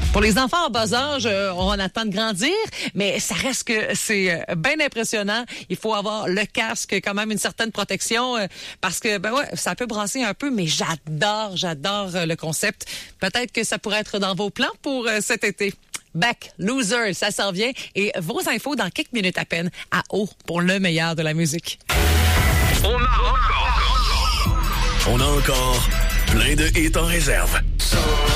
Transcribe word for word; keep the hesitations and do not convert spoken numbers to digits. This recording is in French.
Pour les enfants en bas âge, euh, on attend de grandir, mais ça reste que c'est euh, bien impressionnant. Il faut avoir le casque, quand même une certaine protection, euh, parce que ben ouais, ça peut brasser un peu, mais j'adore, j'adore euh, le concept. Peut-être que ça pourrait être dans vos plans pour euh, cet été. Back, Loser, ça s'en vient. Et vos infos dans quelques minutes à peine à haut pour le meilleur de la musique. On a encore, on a encore plein de hits en réserve.